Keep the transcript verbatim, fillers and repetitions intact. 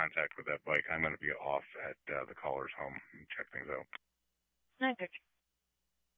contact with that bike. I'm going to be off at uh, the caller's home and check things out. Okay.